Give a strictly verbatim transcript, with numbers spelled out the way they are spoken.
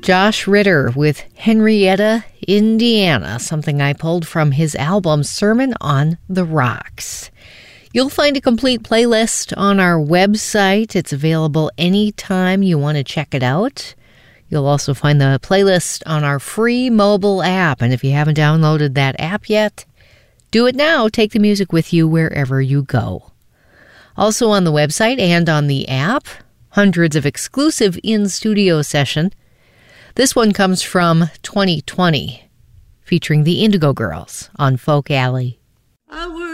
Josh Ritter with Henrietta, Indiana, something I pulled from his album Sermon on the Rocks. You'll find a complete playlist on our website. It's available anytime you want to check it out. You'll also find the playlist on our free mobile app. And if you haven't downloaded that app yet, do it now. Take the music with you wherever you go. Also on the website and on the app, hundreds of exclusive in-studio sessions. This one comes from twenty twenty, featuring the Indigo Girls on Folk Alley.